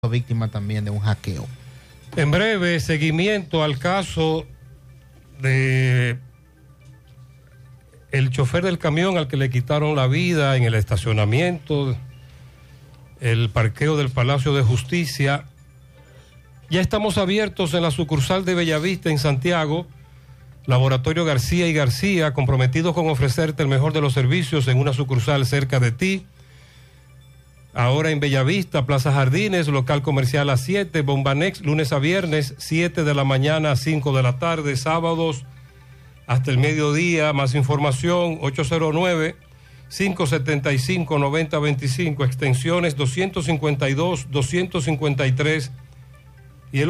víctima también de un hackeo. En breve, seguimiento al caso de el chofer del camión al que le quitaron la vida en el estacionamiento, el parqueo del Palacio de Justicia. Ya estamos abiertos en la sucursal de Bellavista en Santiago, Laboratorio García y García, comprometidos con ofrecerte el mejor de los servicios en una sucursal cerca de ti. Ahora en Bellavista, Plaza Jardines, local comercial a 7, Bombanex, lunes a viernes, 7 de la mañana a 5 de la tarde, sábados hasta el mediodía. Más información, 809-575-9025, extensiones 252, 253 y el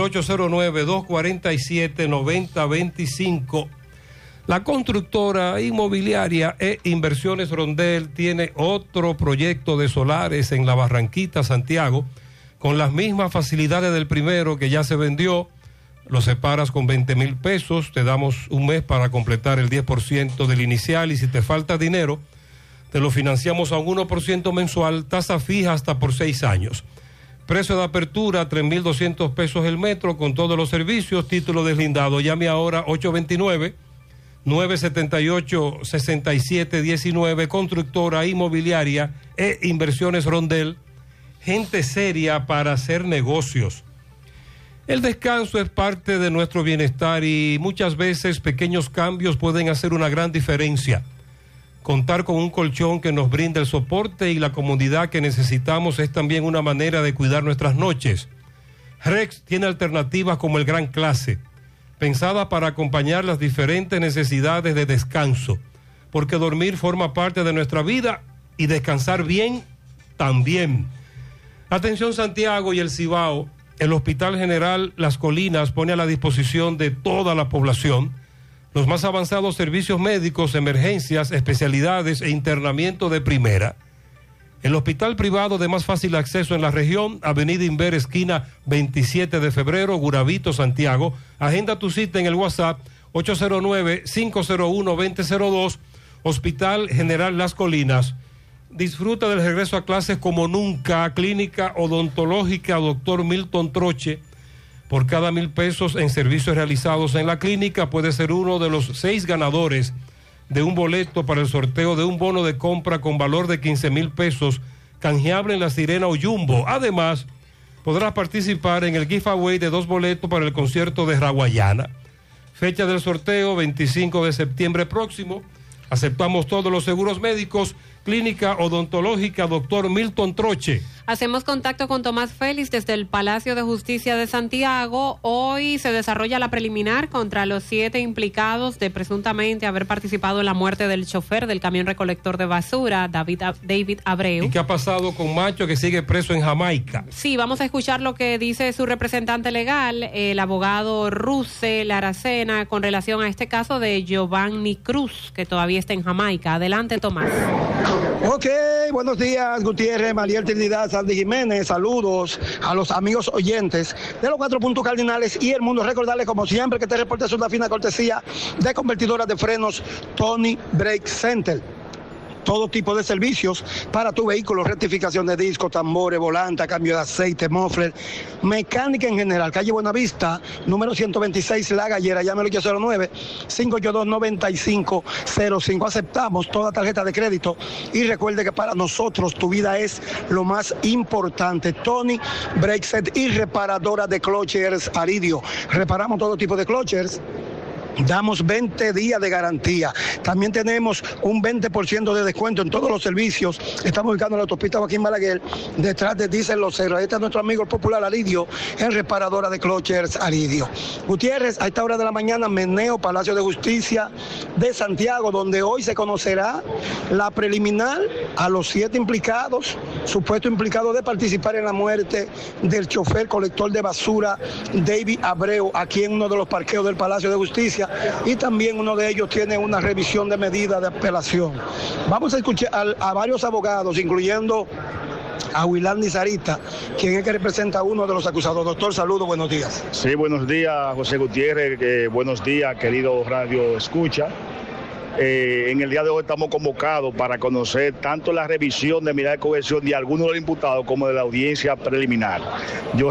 809-247-9025. La constructora inmobiliaria e Inversiones Rondel tiene otro proyecto de solares en la Barranquita, Santiago, con las mismas facilidades del primero que ya se vendió. Lo separas con 20,000 pesos, te damos un mes para completar el 10% del inicial y si te falta dinero, te lo financiamos a un 1% mensual, tasa fija hasta por 6 años. Precio de apertura, 3,200 pesos el metro con todos los servicios, título deslindado. Llame ahora 829-978-6719, constructora inmobiliaria e Inversiones Rondel, gente seria para hacer negocios. El descanso es parte de nuestro bienestar y muchas veces pequeños cambios pueden hacer una gran diferencia. Contar con un colchón que nos brinda el soporte y la comodidad que necesitamos es también una manera de cuidar nuestras noches. Rex tiene alternativas como el Gran Clase, pensada para acompañar las diferentes necesidades de descanso, porque dormir forma parte de nuestra vida y descansar bien también. Atención Santiago y el Cibao, el Hospital General Las Colinas pone a la disposición de toda la población los más avanzados servicios médicos, emergencias, especialidades e internamiento de primera. El hospital privado de más fácil acceso en la región, Avenida Inver, esquina 27 de febrero, Guravito, Santiago. Agenda tu cita en el WhatsApp 809-501-2002, Hospital General Las Colinas. Disfruta del regreso a clases como nunca. Clínica Odontológica Dr. Milton Troche. Por cada 1,000 pesos en servicios realizados en la clínica, puede ser uno de los 6 ganadores de un boleto para el sorteo de un bono de compra con valor de 15,000 pesos, canjeable en La Sirena o Jumbo. Además, podrás participar en el giveaway de 2 boletos para el concierto de Raguayana. Fecha del sorteo, 25 de septiembre próximo. Aceptamos todos los seguros médicos. Clínica Odontológica Dr. Milton Troche. Hacemos contacto con Tomás Félix desde el Palacio de Justicia de Santiago. Hoy se desarrolla la preliminar contra los 7 implicados de presuntamente haber participado en la muerte del chofer del camión recolector de basura, David Abreu. ¿Y qué ha pasado con Macho, que sigue preso en Jamaica? Sí, vamos a escuchar lo que dice su representante legal, el abogado Russell Aracena, con relación a este caso de Giovanni Cruz, que todavía está en Jamaica. Adelante, Tomás. Ok, buenos días, Gutiérrez, Mariel Trinidad, Sandy Jiménez, saludos a los amigos oyentes de los 4 puntos cardinales y el mundo. Recordarles, como siempre, que este reporte es una fina cortesía de Convertidoras de Frenos Tony Brake Center. Todo tipo de servicios para tu vehículo, rectificación de discos, tambores, volante, cambio de aceite, muffler, mecánica en general. Calle Buenavista, número 126, La Gallera. Llámelo 809-582-9505. Aceptamos toda tarjeta de crédito y recuerde que para nosotros tu vida es lo más importante. Tony Brake Set y reparadora de clutches Aridio. Reparamos todo tipo de clutches. Damos 20 días de garantía. También tenemos un 20% de descuento en todos los servicios. Estamos ubicando en la autopista Joaquín Balaguer, detrás de Diesel Los Cerros. Este es nuestro amigo el popular Aridio, en reparadora de clutches Aridio. Gutiérrez, a esta hora de la mañana, meneo Palacio de Justicia de Santiago, donde hoy se conocerá la preliminar a los 7 implicados, supuestos implicados de participar en la muerte del chofer colector de basura David Abreu, aquí en uno de los parqueos del Palacio de Justicia. Y también uno de ellos tiene una revisión de medida de apelación. Vamos a escuchar a varios abogados, incluyendo a Wilandi Sarita, quien es que representa a uno de los acusados. Doctor, saludos, buenos días. Sí, buenos días, José Gutiérrez, buenos días, querido Radio Escucha. En el día de hoy estamos convocados para conocer tanto la revisión de medida de coerción de algunos de los imputados como de la audiencia preliminar. Yo